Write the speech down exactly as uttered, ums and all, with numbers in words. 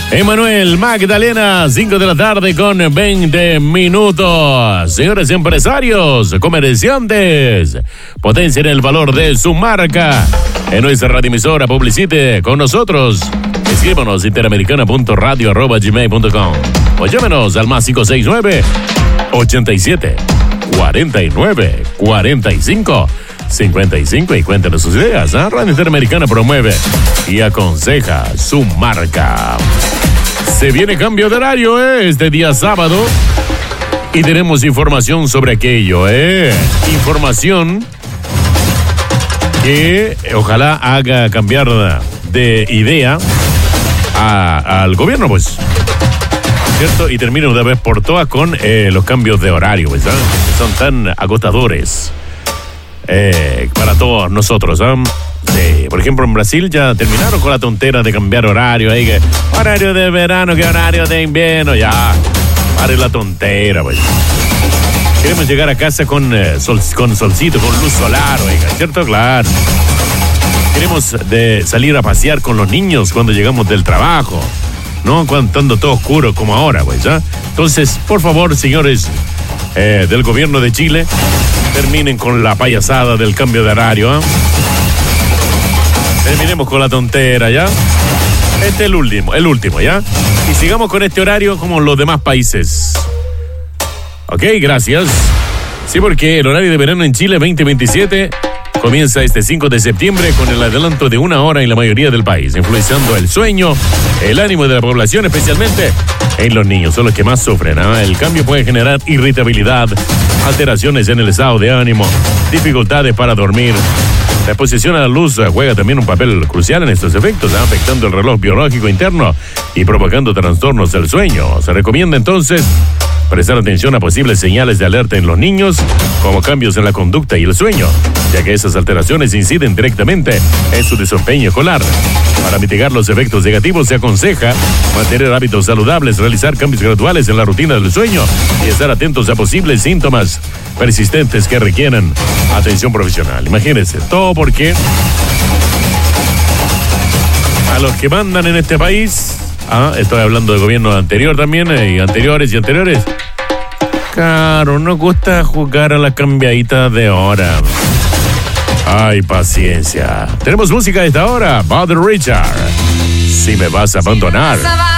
Emanuel, Magdalena, cinco de la tarde con veinte minutos. Señores empresarios, comerciantes, potencien el valor de su marca. En nuestra radioemisora, publicite con nosotros. Escríbanos interamericana punto radio arroba gmail punto com o llámenos al más cinco seis nueve, ochenta y siete, cuarenta y nueve, cuarenta y cinco, cincuenta y cinco y cuéntenos sus ideas. ¿eh? Radio Interamericana promueve y aconseja su marca. Se viene cambio de horario, ¿eh? Este día sábado. Y tenemos información sobre aquello, ¿eh? Información que ojalá haga cambiar de idea a, al gobierno, pues. ¿Cierto? Y termine una vez por todas con eh, los cambios de horario, pues, ¿sabes? Son tan agotadores eh, para todos nosotros, ¿sabes? Sí, por ejemplo, en Brasil ya terminaron con la tontera de cambiar horario. Ahí que horario de verano, que horario de invierno. Ya, pare la tontera, pues. Queremos llegar a casa con, eh, sol, con solcito, con luz solar, oiga, ¿cierto? Claro. Queremos de salir a pasear con los niños cuando llegamos del trabajo, ¿no? Cuando estando todo oscuro como ahora, pues, ¿ah? Entonces, por favor, señores eh, del gobierno de Chile, terminen con la payasada del cambio de horario, ¿ah? Terminemos con la tontera, ¿ya? Este es el último, el último, ¿ya? Y sigamos con este horario como los demás países. Ok, gracias. Sí, porque el horario de verano en Chile veinte veintisiete comienza este cinco de septiembre con el adelanto de una hora en la mayoría del país, influenciando el sueño, el ánimo de la población, especialmente en los niños, son los que más sufren. ¿eh? El cambio puede generar irritabilidad, alteraciones en el estado de ánimo, dificultades para dormir. La exposición a la luz juega también un papel crucial en estos efectos, ¿eh? afectando el reloj biológico interno y provocando trastornos del sueño. Se recomienda entonces prestar atención a posibles señales de alerta en los niños, como cambios en la conducta y el sueño, ya que esas alteraciones inciden directamente en su desempeño escolar. Para mitigar los efectos negativos se aconseja mantener hábitos saludables, realizar cambios graduales en la rutina del sueño y estar atentos a posibles síntomas persistentes que requieran atención profesional. Imagínense, todo porque a los que mandan en este país, ah, estoy hablando del gobierno anterior también, eh, y anteriores y anteriores, claro, nos gusta jugar a la cambiadita de hora. Ay, paciencia. Tenemos música a esta hora. Buddy Richard, si me vas a abandonar.